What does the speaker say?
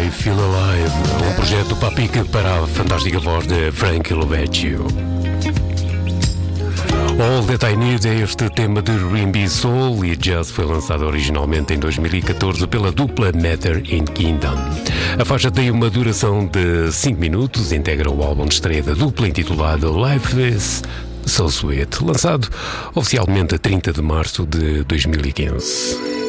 I Feel Alive, um projeto Papica para a fantástica voz de Frankie Lovecchio. All That I Need é este tema de R&B Soul e Jazz, foi lançado originalmente em 2014 pela dupla Matter and Kingdom. A faixa tem uma duração de 5 minutos, integra o álbum de estreia da dupla intitulado Life is So Sweet, lançado oficialmente a 30 de março de 2015.